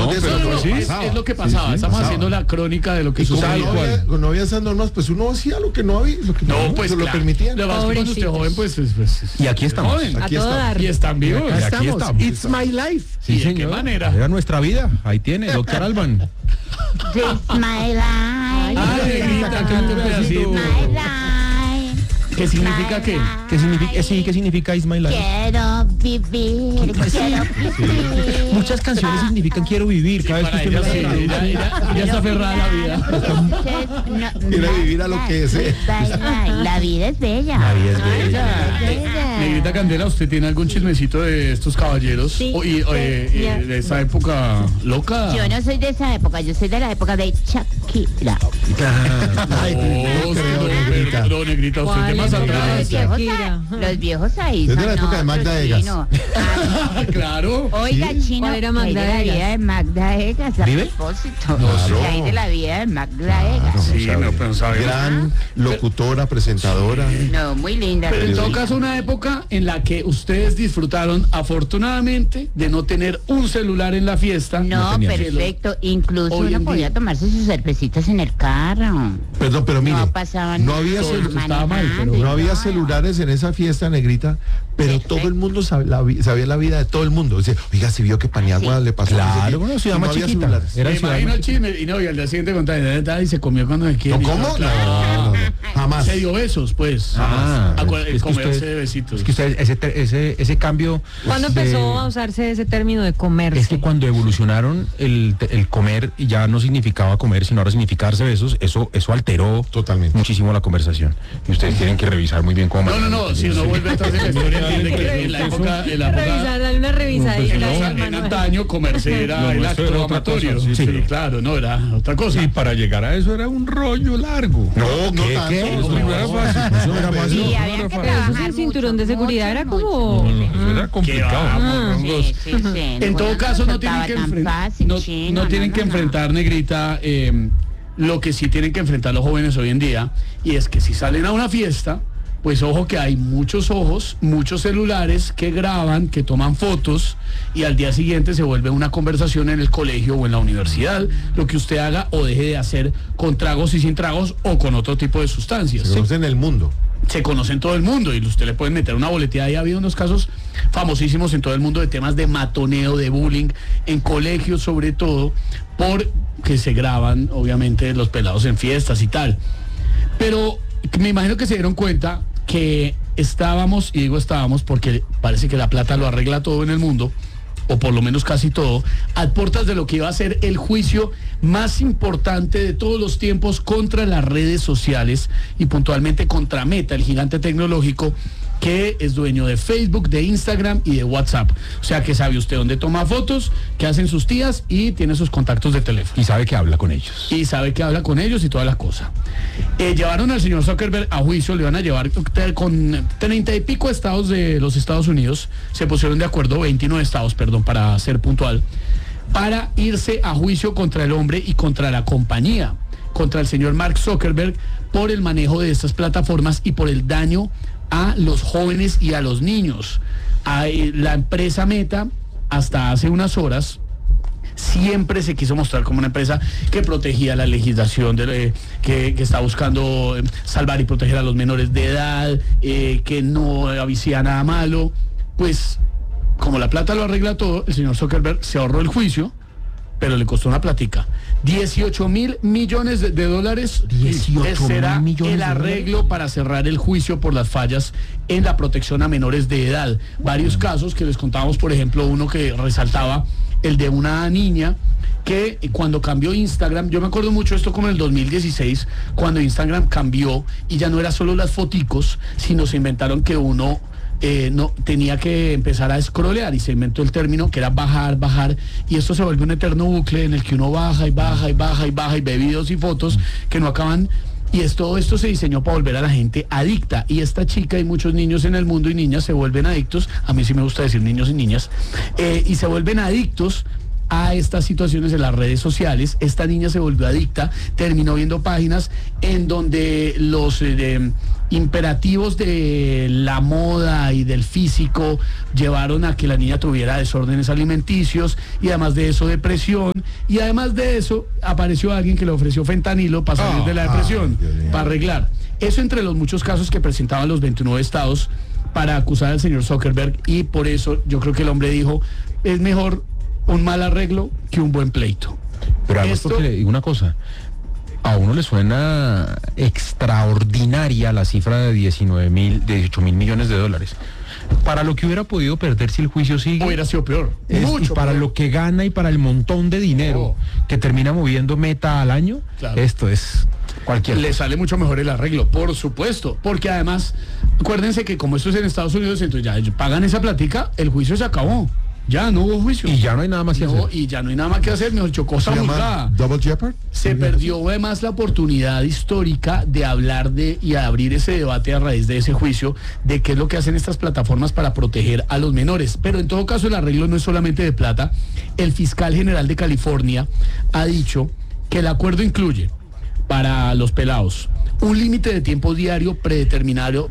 hablamos de eso. Es lo que pasaba. Estamos haciendo la crónica de lo que sucedió. Cuando no había esas normas, pues uno hacía lo que no había, pues lo permitían. Lo cuando usted joven, pues y aquí estamos. Aquí estamos. Y están vivos. Aquí estamos. It's my life. Sí, ¿Y de qué manera? Era nuestra vida. Ahí tiene, doctor Alban. It's my life. Negrita, canta un pedacito. My life. ¿Qué significa qué? ¿Qué significa Is My Life? Quiero vivir, quiero vivir. Muchas canciones significan quiero vivir. Cada vez que Para usted ella me sí, la ella está aferrada a la vida. Quiere vivir a lo que desee. La vida es bella. La vida es bella. Negrita Candela, ¿usted tiene algún chismecito de estos caballeros? Sí. De esa época loca. Yo no soy de esa época, yo soy de la época de Shakira. Ay, no creo, Negrita. No, Negrita, usted de más atrás. Los viejos ahí. Es de la época de Magda Egas. Claro. Oiga, Chino, ¿cuál era que hay Magda de la Egas? vida de Magda Egas, a ¿Vive? propósito. Claro. Que hay de la vida de Magda Egas. Sí, no, pero no sabemos. Gran locutora, presentadora. No, muy linda. Pero en todo caso, una época en la que ustedes disfrutaron, afortunadamente, de no tener un celular en la fiesta. No, tenía perfecto. Incluso Hoy uno en podía día. tomarse sus cervecitas en el carro. Perdón, pero mire, No pasaba no nada. había estaba mal, pero no había celulares en esa fiesta, Negrita, pero Perfecto. todo el mundo sabía la vida de todo el mundo. Dice, oiga, si vio que Paniagua le pasó. Claro, una ciudad más había chiquita. celulares. Era Me ciudad imagino más el chisme, y no, y al día siguiente contar, y se comió cuando se quiere. ¿No, cómo? Claro. No, jamás. Se dio besos, pues. Ah, El es que comerse usted- de besitos. Es que usted, ese cambio. ¿Cuándo de- empezó a usarse ese término de comerse? Es que cuando evolucionaron el comer y ya no significaba comer, sino ahora significa darse besos, eso alteró Totalmente. muchísimo la conversación. Y ustedes tienen que revisar muy bien cómo. No, si uno vuelve atrás en la historia, entiende que en la época, Revisar, dale una revisadita. No, ahí, en Manuel. antaño comerse era No, el eso acto era otra amatorio. cosa, sí, pero- Claro, no, era otra cosa. Y para llegar a eso era un rollo largo. No, no ¿Qué? tanto, ¿Qué? no, No era fácil. Eso era fácil. Sí, había que Pero eso trabajar sin cinturón de mucho, seguridad era mucho, como... Eso era Qué complicado. va, morrongos. Sí, sí, sí. En todo caso, no tienen que no tienen que enfrentar, Negrita, lo que sí tienen que enfrentar los jóvenes hoy en día, y es que si salen a una fiesta, pues ojo que hay muchos ojos, muchos celulares que graban, que toman fotos, y al día siguiente se vuelve una conversación en el colegio o en la universidad, lo que usted haga o deje de hacer con tragos y sin tragos o con otro tipo de sustancias. Se conoce en el mundo. Se conoce en todo el mundo y usted le puede meter una boleteada. Y ha habido unos casos famosísimos en todo el mundo de temas de matoneo, de bullying, en colegios sobre todo, porque se graban obviamente los pelados en fiestas y tal. Pero me imagino que se dieron cuenta que estábamos, y digo estábamos porque parece que la plata lo arregla todo en el mundo, o por lo menos casi todo, a puertas de lo que iba a ser el juicio más importante de todos los tiempos contra las redes sociales y puntualmente contra Meta, el gigante tecnológico que es dueño de Facebook, de Instagram y de WhatsApp. O sea que sabe usted dónde toma fotos, qué hacen sus tías y tiene sus contactos de teléfono. Y sabe que habla con ellos. Y sabe que habla con ellos y toda la cosa. Llevaron al señor Zuckerberg a juicio, le van a llevar con 30 y pico estados de los Estados Unidos, se pusieron de acuerdo, 29 estados, perdón, para ser puntual, para irse a juicio contra el hombre y contra la compañía, contra el señor Mark Zuckerberg, por el manejo de estas plataformas y por el daño a los jóvenes y a los niños. La empresa Meta, hasta hace unas horas, siempre se quiso mostrar como una empresa que protegía la legislación, que está buscando salvar y proteger a los menores de edad, que no hacía nada malo. Pues, como la plata lo arregla todo, el señor Zuckerberg se ahorró el juicio, pero le costó una platica. 18.000 millones de dólares 18.000 será millones el de arreglo para cerrar el juicio por las fallas en la protección a menores de edad. Varios casos que les contábamos, por ejemplo, uno que resaltaba, el de una niña que cuando cambió Instagram, yo me acuerdo mucho esto como en el 2016, cuando Instagram cambió y ya no era solo las foticos, sino se inventaron que uno no tenía que empezar a scrollear y se inventó el término que era bajar, y esto se vuelve un eterno bucle en el que uno baja y baja y baja y baja y ve videos y fotos que no acaban. Y todo esto se diseñó para volver a la gente adicta. Y esta chica y muchos niños en el mundo y niñas se vuelven adictos, a mí sí me gusta decir niños y niñas, y se vuelven adictos a estas situaciones en las redes sociales. Esta niña se volvió adicta, terminó viendo páginas en donde los imperativos de la moda y del físico llevaron a que la niña tuviera desórdenes alimenticios y además de eso depresión, y además de eso apareció alguien que le ofreció fentanilo para salir de la depresión, para arreglar. Eso entre los muchos casos que presentaban los 29 estados para acusar al señor Zuckerberg, y por eso yo creo que el hombre dijo, es mejor un mal arreglo que un buen pleito. Pero además, porque le digo una cosa, a uno le suena extraordinaria la cifra de 18 mil millones de dólares. Para lo que hubiera podido perder si el juicio sigue, hubiera sido peor. Y para peor. lo que gana y para el montón de dinero que termina moviendo Meta al año, claro, esto es cualquier le cosa. sale mucho mejor el arreglo, por supuesto, porque además acuérdense que como esto es en Estados Unidos, entonces ya pagan esa platica, el juicio se acabó, ya no hubo juicio Y ya no hay nada más que hacer. y ya no hay nada más que hacer, mejor dicho, cosa ¿Se llama juzgada. Double Jeopardy? Se perdió además la oportunidad histórica de hablar de y abrir ese debate a raíz de ese juicio de qué es lo que hacen estas plataformas para proteger a los menores. Pero en todo caso el arreglo no es solamente de plata. El fiscal general de California ha dicho que el acuerdo incluye para los pelados un límite de tiempo diario predeterminado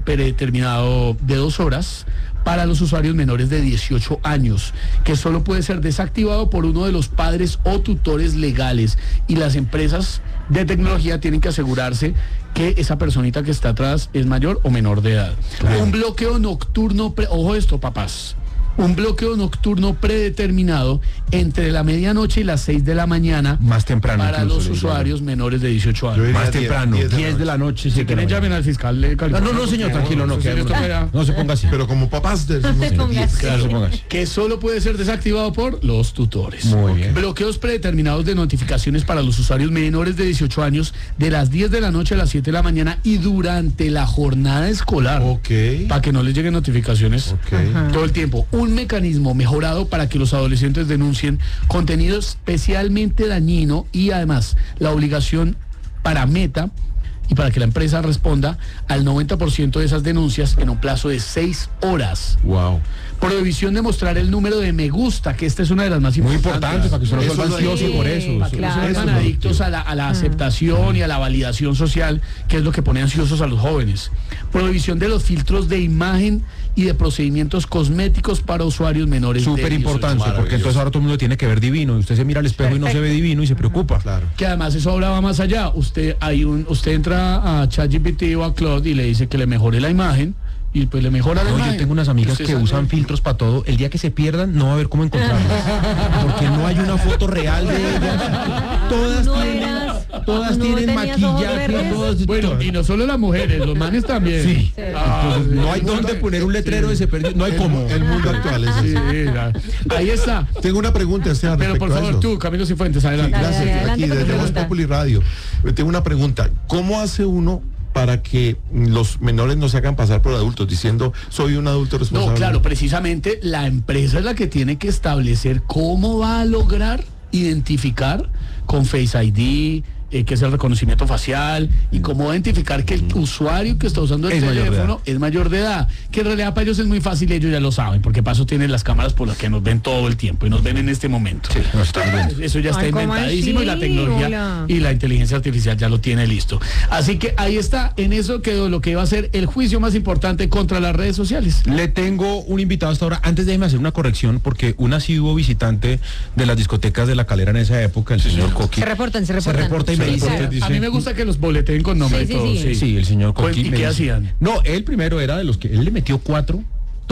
de 2 horas para los usuarios menores de 18 años, que solo puede ser desactivado por uno de los padres o tutores legales, y las empresas de tecnología tienen que asegurarse que esa personita que está atrás es mayor o menor de edad. Claro. Un bloqueo nocturno, ojo esto, papás, un bloqueo nocturno predeterminado entre la medianoche y las 6 de la mañana Más temprano para incluso, los le digo. usuarios menores de 18 Yo años. diría Más 10, temprano, 10 10 de la noche. Si 7 de la quieren, llamen mañana. al fiscal de California. No, señor, tranquilo, no, Eso que sí, esto era- no se ponga así. Pero como papás decimos, No se ponga así. No se ponga así. que solo puede ser desactivado por los tutores. Muy bien. Bloqueos predeterminados de notificaciones para los usuarios menores de 18 años de las 10 de la noche a las 7 de la mañana y durante la jornada escolar. Ok. Para que no les lleguen notificaciones Ok. todo el tiempo. Un mecanismo mejorado para que los adolescentes denuncien contenido especialmente dañino, y además la obligación para Meta y para que la empresa responda al 90% de esas denuncias en un plazo de 6 horas. Wow. Prohibición de mostrar el número de me gusta, que esta es una de las más Muy importantes. importante para que usted no se Eso vuelva lo ansioso dice. por eso. Para que no se Claro. vuelvan adictos a la aceptación y a la validación social, que es lo que pone ansiosos a los jóvenes. Prohibición de los filtros de imagen y de procedimientos cosméticos para usuarios menores. de Súper 18 importante, años. porque entonces ahora todo el mundo tiene que ver divino, y usted se mira al espejo y no se ve divino y se preocupa. Claro. Que además eso ahora va más allá. Usted entra a ChatGPT o a Claude y le dice que le mejore la imagen, y pues le mejora la No, imagen. yo tengo unas amigas Usted que sabe- usan filtros para todo. El día que se pierdan no va a haber cómo encontrarlas. Porque no hay una foto real de ellas. Todas No tienen, eras- todas no tienen tenías ojos maquillaje, verdes. todas. Bueno, y no solo las mujeres, los manes también. Sí. Ah, Entonces, no hay dónde poner un letrero de se perdió. No hay cómo. El mundo actual es sí, así. ya. Ahí está. Tengo una pregunta, Esteban, Pero por respecto a favor, eso. tú, Camilo Cifuentes, adelante. Dale, Gracias, dale, adelante aquí con tu desde Voz pregunta. Populi Radio. Tengo una pregunta. ¿Cómo hace uno para que los menores no se hagan pasar por adultos diciendo soy un adulto responsable? No, claro, precisamente la empresa es la que tiene que establecer cómo va a lograr identificar con Face ID, que es el reconocimiento facial, y cómo identificar que el usuario que está usando el Es mayor de teléfono es mayor de edad. Que en realidad para ellos es muy fácil, ellos ya lo saben, porque paso tienen las cámaras por las que nos ven todo el tiempo y nos ven en este momento. Sí, nos están viendo. Eso ya está Ay, ¿cómo inventadísimo, y la así? tecnología Hola. y la inteligencia artificial ya lo tiene listo. Así que ahí está, en eso quedó lo que iba a ser el juicio más importante contra las redes sociales. Le tengo un invitado hasta ahora. Antes déjeme hacer una corrección, porque un asiduo visitante de las discotecas de La Calera en esa época, el señor Coqui, Se reportan. se reporta y me dice, A mí me gusta que los boleteen con nombre Sí, y todo. sí, sí. Sí, el señor Coqui. ¿Y me qué dice- hacían? No, él primero era de los que él le metió 4,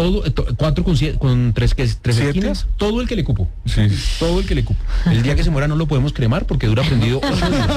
cuatro con tres ¿Siete? esquinas, todo el que le cupo. Sí. Todo el que le cupo. El día que se muera no lo podemos cremar porque dura prendido 8 días.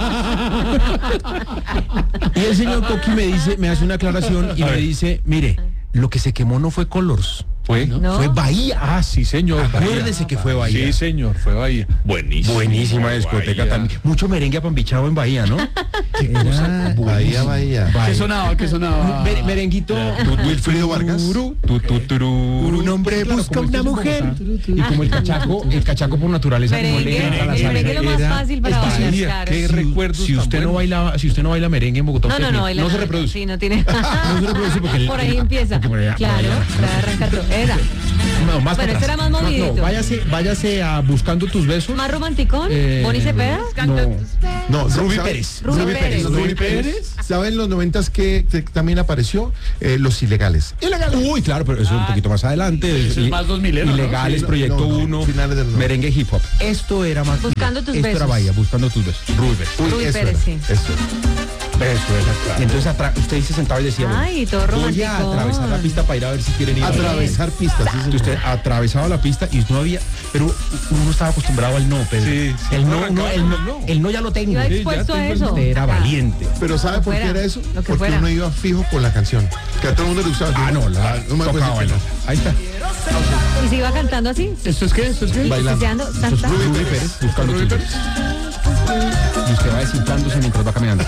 Y el señor Coqui me hace una aclaración y me dice, mire, lo que se quemó no fue Colors. ¿No? Fue Bahía. Ah, sí, señor. Acuérdese que fue Bahía. Sí, señor, fue Bahía. Buenísimo. Buenísima discoteca Bahía. también. Mucho merengue apambichado en Bahía, ¿no? Era Bahía, Bahía. ¿Qué sonaba? ¿Qué sonaba? Merenguito. Wilfrido Vargas. Un hombre busca una mujer. Y como el cachaco por naturaleza como le Merengue, entra a la el salsa. merengue es lo más Era fácil para bailar, especial. claro. Qué recuerdos Si tan usted no buenos. baila merengue en Bogotá, No, usted no, baila no se nada. reproduce. Sí, no tiene. No se reproduce porque Por ahí empieza. porque por allá- Claro, por allá- para arrancar todo. Era. No, más Bueno, para ese atrás. era más movidito. No, váyase a Buscando tus besos. ¿Más romanticón? ¿Boni Cepeda? No, Rubí ¿sabe- Pérez. Rubí Pérez. Rubí Pérez. ¿Saben en los 90s que también apareció? Los ilegales. Uy, claro, pero eso es un poquito más adelante. Eso es más 2000, ¿no? Ilegales, Sí, Proyecto no, 1, finales del 90. merengue hip hop. Esto era más. Buscando tus Esto era besos. Bahía, Buscando tus besos. Rubí Pérez. Uy, Rubí eso Pérez, era, sí. eso era. Y entonces usted se sentaba y decía, Ay, todo voy a romanticón. atravesar la pista para ir a ver si quieren ir. Atravesar pistas. Sí, Y señor. usted atravesaba la pista y no había, pero uno estaba acostumbrado al no, Pedro. Sí, sí. El no ya lo tengo. Iba Sí, expuesto ya a tengo eso. Usted era Acá. valiente. Pero ¿sabe por qué fuera, era eso? lo que Porque fuera. uno iba fijo con la canción. Que a todo el mundo le gustaba. Ah, no, no me tocaba acuerdo bailar. Ahí está. ¿Y se iba cantando así? ¿Esto es qué? ¿Esto es qué? Bailando. Deseando, Eso es tanta. Rubí Pérez, buscando Rubí tus Pérez. besos. Y usted va desinflándose mientras va caminando.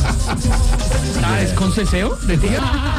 Ah, ¿es con ceseo de tía?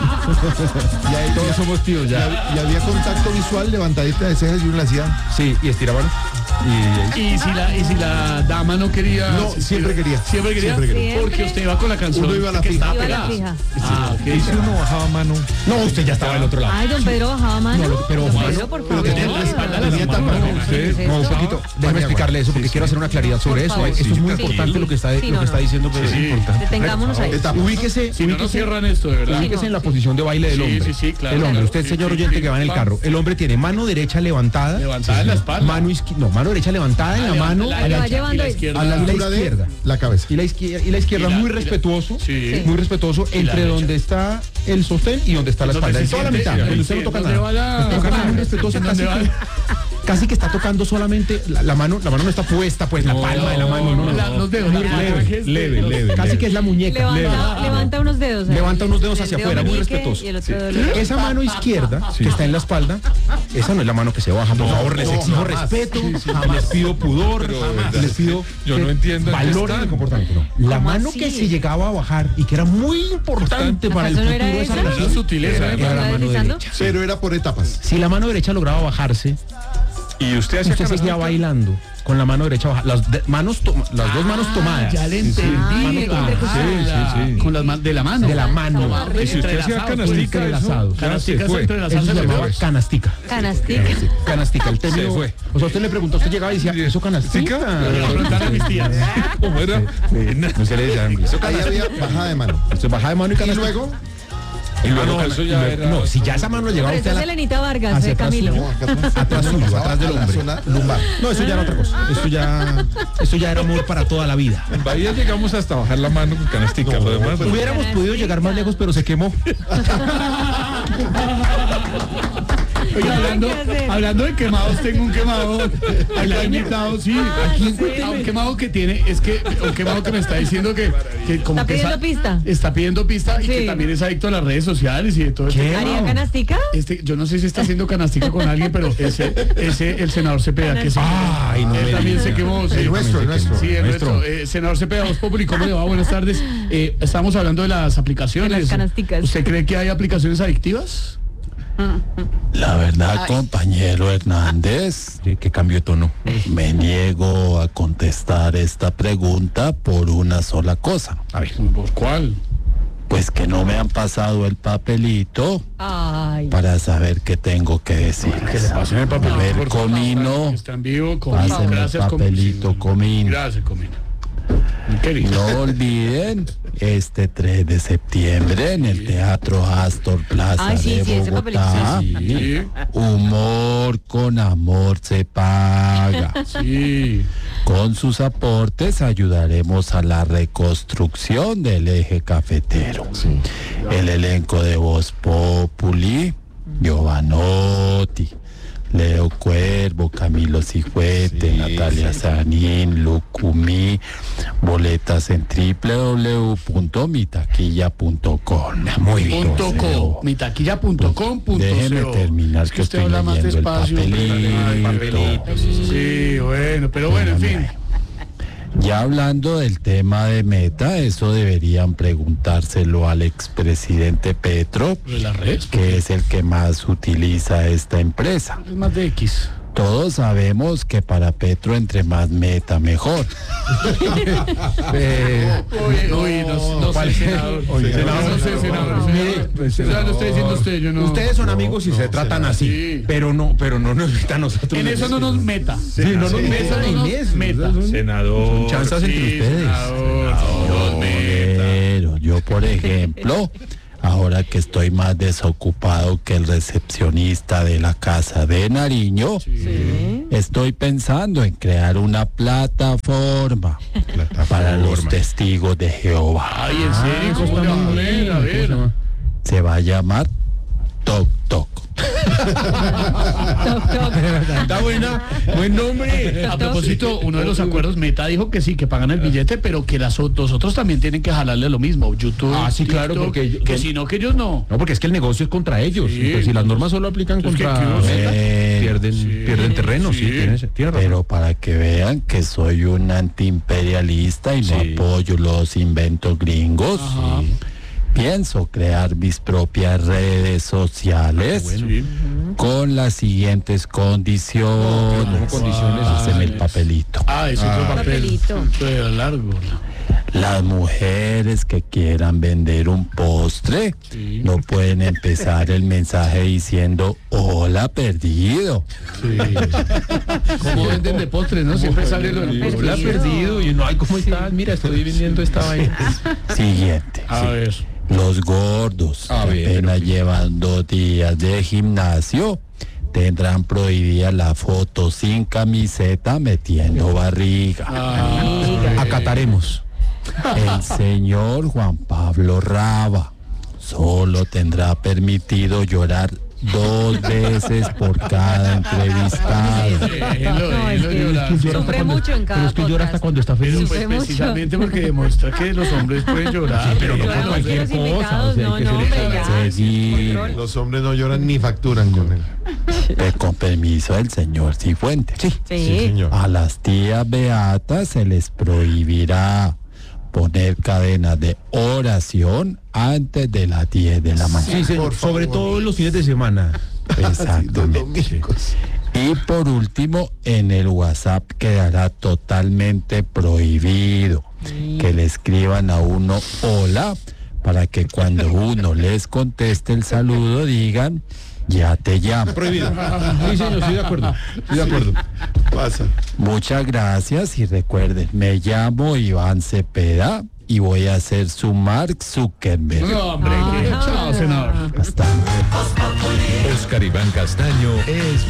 Y ahí Todos somos tíos ya. y había contacto visual, levantadita de cejas y uno la hacía. Sí, y estiraban. Y si la dama no quería... No, siempre quería. ¿Siempre quería? Siempre quería. Porque usted iba con la canción. Uno iba a la que fija. estaba Iba a la pegada. fija. Ah, ok. Y si uno bajaba mano. No, usted ya estaba del otro lado. Ay, don Pedro bajaba mano. No, pero Don mano, Pedro, por pero favor. tenía la espalda, la Tenía tapa. mano. Usted, ¿Qué es No, un esto? poquito. Déjeme explicarle eso porque quiero hacer una claridad sobre Por eso. favor. Esto es muy Sí, importante lo que está, sí, lo no, que está no. diciendo, pero es Sí. importante. Detengámonos ahí. Ubíquese, Si no, no cierran esto, de verdad. ubíquese no. en la posición de baile del Sí, hombre. sí, sí, claro. El hombre, usted, Sí, señor sí, oyente sí. que va en el carro. El hombre tiene mano derecha levantada. Levantada en la espalda. Mano derecha levantada en la mano. La a la va derecha, llevando y la ahí. izquierda. a la altura de izquierda. la cabeza. Y la izquierda Y la- muy y la- respetuoso, Sí. muy respetuoso Y la entre derecha. donde está el sostén y donde está la Donde espalda. se En toda la siente, mitad, sí, donde usted no sí, toca donde va nada. la- No toca nada, muy respetuoso, ¿Dónde va? casi que está tocando solamente la mano no está puesta, pues la palma de la mano, no. Los dedos. leve. Casi que es la muñeca. Levanta unos dedos. ahí. Levanta unos dedos hacia El dedo afuera, muy meñique respetuoso. y el otro dedo. Esa mano izquierda que está en la espalda, esa no es la mano que se baja. Por favor, les exijo jamás. respeto, les pido pudor, Pero, de verdad, les pido yo no que entiendo en qué valoren están. el comportamiento. No. La ¿Cómo mano así? que se llegaba a bajar y que era muy importante para el ¿Acaso futuro no era de esa esa? relación, Era sutileza, era la ¿Estaba mano deslizando? derecha. Pero era por etapas. Si la mano derecha lograba bajarse, Y usted hacía usted seguía canastica. bailando con la mano derecha baja, las dos manos tomadas. Ya le entendí. Mano tomada. Sí. Con las manos de la mano. De la mano. Y si usted hacía canastica, entrelazados. eso ya Canastica se fue. entrelazadas Eso se al llamaba revés. canastica. Canastica. Canastica, el término. Se fue. O sea, usted le preguntó, usted llegaba y decía, ¿eso canastica? Preguntarle a mis tías. ¿Cómo era? No se le decía, eso Ahí había bajada de mano. Usted baja de mano y Y canastica. luego, Y luego, Ah, no, eso ya era- no, si ya esa mano llegaba Pero usted eso a es la, Elenita Vargas, hacia atrás Camilo. suyo. Atrás suyo, atrás del a la hombre. zona lumbar. No, eso ya era otra cosa. Eso ya era amor para toda la vida. En Bahía llegamos hasta bajar la mano con canastica. lo demás, no. Hubiéramos podido llegar más lejos, pero se quemó. Oiga, hablando de quemados, tengo un quemado. Al invitado, sí. Aquí un quemado que tiene, es que un quemado que me está diciendo que como ¿Está que pidiendo pista? está pidiendo pista y que Sí. también es adicto a las redes sociales y de todo ¿Qué? eso. ¿Haría canastica? Yo no sé si está haciendo canastica con alguien, pero el senador Cepeda, que sí. Ay, no Él me también diga. se quemó. Sí. El nuestro. Sí, el nuestro. Senador Cepeda, Voz Populi, ¿cómo le va? Buenas tardes. Estamos hablando de las aplicaciones. De las canasticas. ¿Usted cree que hay aplicaciones adictivas? La verdad, compañero Hernández, Que cambió de tono. me niego a contestar esta pregunta por una sola cosa. A ver. ¿Por cuál? Pues que no me han pasado el papelito Ay. para saber qué tengo que decir. Pasen el papelito. A ver, por favor. Comino. Está en vivo, Comino. Pásenme el Gracias, papelito, Comino. Gracias, Comino. Mi querido. No olviden, este 3 de septiembre en el Teatro Astor Plaza Ay, sí, de sí, ese papelito. Bogotá. Sí, Humor con amor se paga. sí. Con sus aportes ayudaremos a la reconstrucción del eje cafetero. El elenco de Voz Populi, Giovanotti, Leo Cuervo, Camilo Cifuete, Natalia Sanín, Lucumí, boletas en www.mitaquilla.com. Muy bien. .com, Déjeme terminar, Es que que usted estoy habla más leyendo el despacio. papelito. Sí, bueno, pero bueno, en fin. Ya hablando del tema de Meta, eso deberían preguntárselo al expresidente Petro, De las redes. que es el que más utiliza esta empresa. Es más de X. Todos sabemos que para Petro entre más meta mejor. Uy, no sé, senador. No sé, senador. Ya lo está diciendo usted, yo no. Ustedes son amigos y se tratan así, sí. pero no nos meta a nosotros. En eso no nos meta. Sí, no nos En eso no nos meta. Senador. Chanzas entre ustedes. Senador. Pero yo, por ejemplo, ahora que estoy más desocupado que el recepcionista de la casa de Nariño, estoy pensando en crear una plataforma para los testigos de Jehová. Ay, en serio, ¿cómo le va a poner? A ver. Se va a llamar Toc Toc. Está buena, buen nombre. A propósito, uno de los acuerdos, Meta dijo que sí, que pagan el billete, pero que los otros también tienen que jalarle lo mismo. YouTube, Ah, sí, claro, TikTok, porque que si no, que ellos no. No, porque es que el negocio es contra ellos. Sí. Entonces, si las normas solo aplican Es que contra uno se- Meta, pierden terreno, sí, tiene razón. Pero para que vean que soy un antiimperialista y no Sí. apoyo los inventos gringos, Ajá. pienso crear mis propias redes sociales con las siguientes condiciones. ¿cómo condiciones? Hacen el papelito. Ah, es otro papel. Papelito. Pero largo. Las mujeres que quieran vender un postre no pueden empezar el mensaje diciendo hola perdido. ¿Cómo venden de postres, no? Siempre sale lo del Hola, perdido. Y no, ay, ¿cómo estás? Mira, estoy vendiendo esta vaina. Siguiente. A ver. Los gordos A que ver, apenas pero- llevan 2 días de gimnasio tendrán prohibida la foto sin camiseta metiendo barriga. Acataremos. El señor Juan Pablo Raba solo tendrá permitido llorar 2 veces por cada entrevistado. No, es que sufre mucho en cada Pero es que llora hasta podcast. cuando está Pero feliz. pues Sufre mucho. precisamente porque demuestra que los hombres pueden llorar. pero no Claro, cualquier los cosa, invitados, o sea, hay no, que no, ser- hombre, ya. Seguir. Control. Los hombres no lloran ni facturan con él. Con permiso del señor Cifuentes. Sí, señor. A las tías beatas se les prohibirá poner cadenas de oración antes de las 10 de la mañana. Sí, señor. Por favor. Sobre todo en los fines de semana. Exactamente. Domingos. Y por último, en el WhatsApp quedará totalmente prohibido que le escriban a uno hola para que cuando uno les conteste el saludo digan ya te llamo. Prohibido. Sí, señor, estoy de acuerdo. Estoy de acuerdo. Pasa. Muchas gracias y recuerden, me llamo Iván Cepeda y voy a ser su Mark Zuckerberg. No, hombre, chao, senador. Hasta luego. Oscar Iván Castaño es